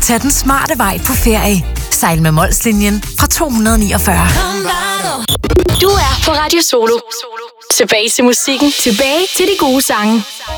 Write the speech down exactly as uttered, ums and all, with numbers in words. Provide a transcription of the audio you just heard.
Tag den smarte vej på ferie. Sejl med Molslinjen fra to hundrede og niogfyrre. Du er på Radio Solo. Tilbage til musikken. Tilbage til de gode sange.